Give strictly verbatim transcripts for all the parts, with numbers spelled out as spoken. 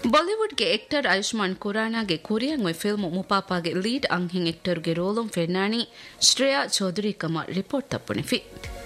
ಬಾಲಿವುಡ್ಗೆ actor Ayushman ಖುರಾನಾಗೆ Korean ವೆ film ಮುಪಾಪಾಗೆ lead ಅಂಹಿಂ ಆಕ್ಟರ್ಗೆ ರೋಲಂ ಫೆನ್ನಾನಿ Shreya Chaudhary ಕಮ report ತಪ್ಪುಣಿಫಿ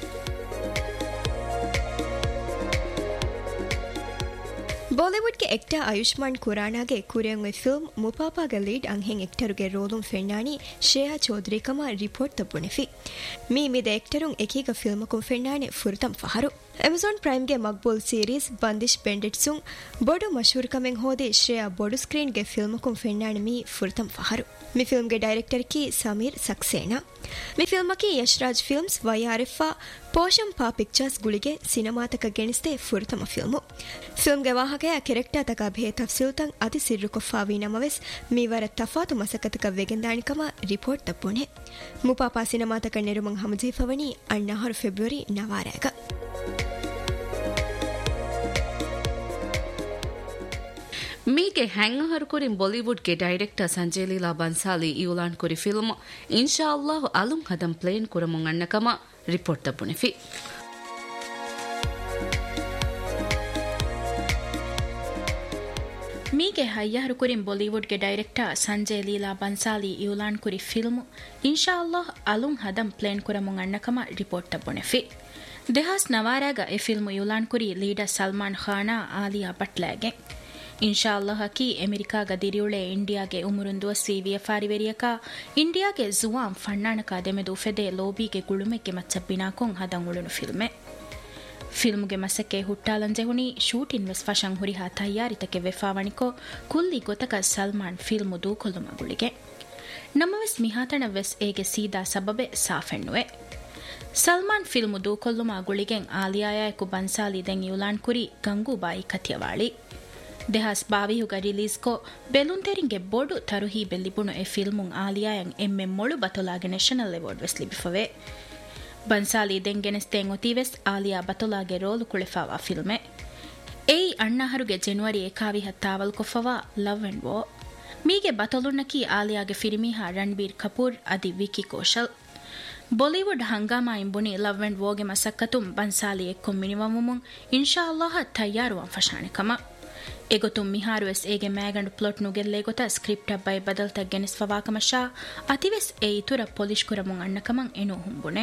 Bollywood ಗೆ hectare Ayushman ಖುರಾನಾಗೆ Kurian ವೆ film ಮುಪಾಪಾಗ lead ಅಂಹೆಂ ಎಕ್ಟರುಗೆ ರೋಲುಂ ಫೆನ್ನಾನಿ Shreya Chaudhary ಕಮ ರಿಪೋರ್ಟ್ ತಬ್ಬುಣಿಫಿ ಮೀ ಮಿದೆ ಎಕ್ಟರುಂ ಎಕೀಗ ಫಿಲ್ಮಕುಂ ಫೆನ್ನಾನೆ ಫುರ್ತಂ ಫಹರು ಅಮೆಜಾನ್ ಪ್ರೈಮ್ ಗೆ Maqbool series ಬಂದಿಶ್ ಬೆಂಡಿಟ್ಸುಂ ಬೊಡು ಮಶೂರ್ ಕಮೆಂ ಹೋದೆ ಶ್ರೇಯಾ ಬೊಡು ಸ್ಕ್ರೀನ್ ಗೆ ಫಿಲ್ಮಕುಂ ಫೆನ್ನಾನೆ ಮೀ ಫುರ್ತಂ ಫಹರು ಮಿ ಫಿಲ್ಮ್ ಗೆ ಡೈರೆಕ್ಟರ್ ಕಿ ಸಮೀರ್ ಸಕ್ಸೇನಾ ಮಿ ಫಿಲ್ಮ್ ಕಿ ಯಶ್ರಾಜ್ ಫಿಲ್ಮ್ಸ್ ವೈಆರ್ಎಫ್ ಪೋಷಂ ಪಾ ಪಿಕ್ಚರ್ಸ್ ಗುಳಿಗೆ ಸಿನಿಮಾತಕ ಗೆಣಿಸ್ತೆ ಫುರ್ತಮ ಫಿಲ್ಮು ಫಿಲ್ಮ್ ಗೆ ವಾಹಕಯ ಕೆರೆಕ್ಟರ್ ತಕ ಭೇ ತಫ್ಸೀಲ್ತಂ ಅತಿ ಸಿರ್ರು ಕೊಫಾವಿ ನಮವೆಸ್ ಮೀವರ ತಫಾತು ಮಸಕತಕ ವೆಗೆಂದಾಣಿಕಮ ರಿಪೋರ್ಟ್ ತಪ್ಪುಣೆ ಮುಪಾಪಾ ಸಿನಿಮಾತಕ ನೆರುಮಂ ಹಮಜೀಫವನಿ ಅಣ್ಣಾಹರು ಫೆಬ್ರವರಿ ನವಾರಾಗ ಮೀಗೆ ಹ್ಯಾಂಗಹರ್ ಕುರಿಂ ಬಾಲಿವುಡ್ ಗೆ ಡೈರೆಕ್ಟರ್ ಸಂಜಯ್ ಲೀಲಾ ಬನ್ಸಾಲಿ ಇವುಲಾನ್ ಕುರಿ ಫಿಲ್ಮ್ ಇನ್ಶಾ ಅಲ್ಲಾಹ್ ಅಲುಂ ಹದಂ ಪ್ಲೇನ್ ಕುರಮುಂ ಅಣ್ಣಕಮ ರಿಪೋರ್ಟ್ ತಬ್ಬುಣಿಫಿ ಮೀಗೆ ಹಯ್ಯಾರು ಕುರಿಂ ಬಾಲಿವುಡ್ ಗೆ ಡೈರೆಕ್ಟರ್ ಸಂಜಯ್ ಲೀಲಾ ಬನ್ಸಾಲಿ ಇವುಲಾನ್ ಕುರಿ film ಇನ್ಶಾ Allah ಅಲುಂ ಹದಂ plane ಕುರಮುಂ ಅಣ್ಣಕಮ report ತಬ್ಬುಣಿಫಿ ದೆಹಾಸ್ ನವಾರಾಗ A film ಇವುಲಾನ್ ಕುರಿ ಲೀಡರ್ ಸಲ್ಮಾನ್ ಖಾನಾ ಆಲಿಯಾ ಭಟ್ಲಾಗೆ ಇನ್ಶಾ ಅಲ್ಲಾಹ್ ಕಿ ಅಮೆರಿಕಾಗ ದಿರಿಯುಳೆ ಇಂಡಿಯಾಗೆ ಉಮುರುಂದುವ ಸಿವಿಯ ಫಾರಿವೆರಿಯಕ ಇಂಡಿಯಾಗೆ ಜುವಾಂ ಫಣ್ಣಾಣಕ ದೆಮೆದು ಫೆದೆ ಲೋಬಿಗೆ ಗುಳುಮೆಕ್ಕೆ ಮಚ್ಚಬ್ಬಿನಾಕೊಂ ಹದಂ ಉಳುನು ಫಿಲ್ಮೆ ಫಿಲ್ಮ್ಗೆ ಮಸಕ್ಕೆ ಹುಟ್ಟಾಲಂಜೆ ಹುಣಿ ಶೂಟ್ ಇನ್ವೆಸ್ ಫಶಂ ಹುರಿಹಾ ತಯ್ಯಾರಿತಕ್ಕೆ ವೆಫಾವಣಿಕೋ ಕುಲ್ಲಿ ಗೊತಕ ಸಲ್ಮಾನ್ ಫಿಲ್ಮು ದೂಕೊಲ್ಲು ಮಗುಳಿಗೆ ನಮ್ಮವೆಸ್ ಮಿಹಾತಣ ವೆಸ್ ಏಗೆ ಸೀದಾ ಸಬಬೆ ಸಾಫೆಣ್ಣುವೆ ಸಲ್ಮಾನ್ ಫಿಲ್ಮು ದೂಕೊಲ್ಲು ಮಗುಳಿಗೆ ಆಲಿಯಾಯಕು ಬನ್ಸಾಲಿ ದೆಂ ಯುಲಾನ್ ಕುರಿ ಗಂಗೂಬಾಯಿ ಕಥಿಯವಾಳಿ ದೆಹಾಸ್ ಬಾವಿಹುಗ ರಿಲೀಸ್ ಕೋ ಬೆಲುಂತೆರಿಂಗೆ ಬೋಡು ತರುಹಿ ಬೆಲ್ಲಿಬುಣು ಎ ಫಿಲ್ಮುಂ ಆಲಿಯಾಯಂ ಎಮ್ಮೆ ಮೊಳು ಬತೊಲಾಗೆ national award ವೆಸ್ ಲಿಬಿಫವೆ Bhansali ದೆಂಗೆನೆಸ್ತೇಂ ಒತಿವೆಸ್ Alia ಬತೊಲಾಗೆ roll ಕುಳೆಫಾವಾ ಫಿಲ್ಮೆ ಏಯ್ ಅಣ್ಣಹರುಗೆ ಜನವರಿ ಏಕಾವಿ ಹತ್ತಾವಲ್ ಕೊಫವಾ ಲವ್ ಅಂಡ್ ವೋ ಮೀಗೆ ಬತೊಲುನ್ನಕಿ ಆಲಿಯಾಗೆ ಫಿರಿಮಿಹಾ ರಣಬೀರ್ ಕಪೂರ್ ಅದಿ wiki Kaushal Bollywood ಹಂಗಾಮಾ ಇಂಬುನಿ love and ವೋಗೆ ಮಸಕ್ಕತುಂ Bhansali ಎಕ್ಕೊಂ ಮಿನಿವಮುಮುಂ ಇನ್ಶಾ Allah ತಯ್ಯಾರುವಂ ಫಶಾಣೆಕಮ ಎಗೊತುಂ ಮಿಹಾರುವೆಸ್ ಏಗೆ ಮ್ಯಾಗಂಡು plot ನುಗೆಲ್ಲೆ ಗೊತ script ಅಬ್ಬೈ ಬದಲ್ತ ಗೆನಿಸ್ಫವಾಕಮಶಾ ಅತಿವೆಸ್ ಏ ಇತುರ ಪೊಲಿಶ್ ಕುರಮುಂ ಅಣ್ಣಕಮಂ ಎನು ಹುಂಬುನೆ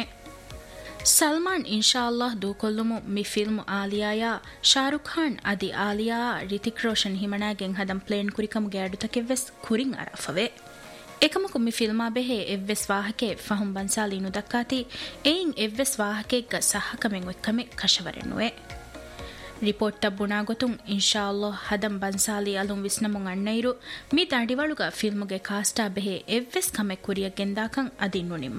ಸಲ್ಮಾನ್ ಇನ್ಶಾ ಅಲ್ಲಾಹ್ ದೂಕೊಲ್ಲುಮು ಮಿ ಫಿಲ್ಮ್ ಆಲಿಯಾಯ ಶಾರುಖ್ ಖಾನ್ ಅದಿ ಆಲಿಯಾ ರಿತಿಕ್ ರೋಷನ್ ಹಿಮಣಾಗೆಂ ಹದಂ ಪ್ಲೇನ್ ಕುರಿಕಮುಗೆ ಅಡುತಕೆವ್ವೆಸ್ ಕುರಿಂ ಅರಫವೆ එකමකු මි ෆිල්මා බෙහේ එව්වෙස් වාහකේ ෆහුම් බන්සාලී නුදක්කාති එයින් එව්වෙස් වාහකේග්ග සහකමෙන් එක්කමෙ කෂවරෙන්නුවේ ರಿಪೋರ್ಟ್ ತಬ್ಬುಣಾ ಗೊತುಂ ಇನ್ಶಾ ಅಲ್ಲಾಹ್ ಹದಂ ಬನ್ಸಾಲಿ ಅಲುಂ ವಿಸ್ನಮುಂ ಅಣ್ಣೈರು ಮಿ ದಾಡಿವಳುಗ ಫಿಲ್ಮುಗೆ ಕಾಸ್ಟಾ ಬೆಹೆ ಎವ್ವೆಸ್ ಕಮೆ ಕುರಿಯ ಗೆಂದಾಕಂ ಅದಿನ್ನು ನಿಮ್ಮ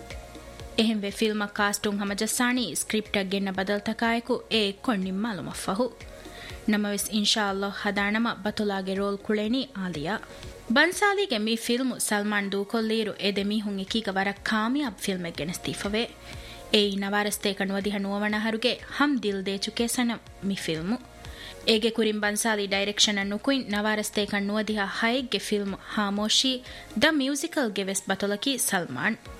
ಎಹೆಂವೆ ಫಿಲ್ಮ ಕಾಸ್ಟುಂ ಹಮಜಸ್ಸಾಣಿ ಸ್ಕ್ರಿಪ್ಟ್ ಗೆನ್ನ ಬದಲ್ತಕಾಯಕು ಏ ಎಕ್ಕೊಣ್ ನಿಮ್ಮ ಅಲುಮಫಹು ನಮವೆಸ್ ಇನ್ಶಾ ಅಲ್ಲಾಹ್ ಹದಾಣಮ ಬತುಲಾಗೆ ರೋಲ್ ಕುಳೇನಿ ಆಲಿಯಾ ಬನ್ಸಾಲಿಗೆ ಮಿ ಫಿಲ್ಮು ಸಲ್ಮಾನ್ ದೂಕೊಲ್ಲೀರು ಎದೆ ಮೀಹುಂ ಎಕೀಗ ವರಕ್ ಕಾಮಿಯಾಬ್ ಫಿಲ್ಮೆ ಗೆನಸ್ತೀಫವೆ ಏಯ್ ನವಾರಸ್ತೆ ಕಣುವದಿಹ ನುವವಣಹರುಗೆ ಹಮ್ ದಿಲ್ they Chuke ಸನಂ me film ಏಗೆ ಕುರಿಂ Bhansali direction ಅನ್ನು ಕುಯಿನ್ ನವಾರಸ್ತೆ ಕಣುವದಿಹ ಹೈಗೆ ಫಿಲ್ಮ್ ಹಾಮೋಶಿ ದ ಮ್ಯೂಸಿಕಲ್ ಗೆ ವೆಸ್ ಬತೊಲಕಿ ಸಲ್ಮಾನ್